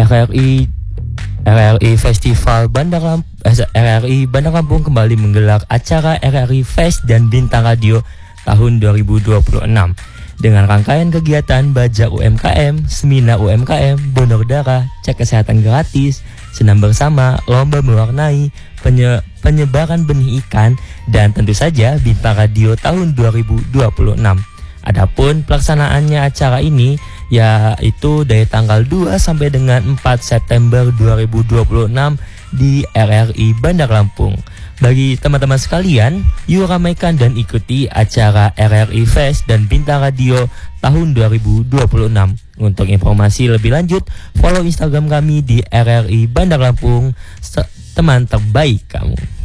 RRI Festival RRI Bandar Lampung kembali menggelar acara RRI Fest dan Bintang Radio tahun 2026 dengan rangkaian kegiatan bajak UMKM, seminar UMKM, donor darah, cek kesehatan gratis, senam bersama, lomba mewarnai, penyebaran benih ikan, dan tentu saja Bintang Radio tahun 2026. Adapun pelaksanaannya acara ini yaitu dari tanggal 2 sampai dengan 4 September 2026 di RRI Bandar Lampung. Bagi teman-teman sekalian, yuk ramaikan dan ikuti acara RRI Fest dan Bintang Radio tahun 2026. Untuk informasi lebih lanjut, follow Instagram kami di RRI Bandar Lampung, teman terbaik kamu.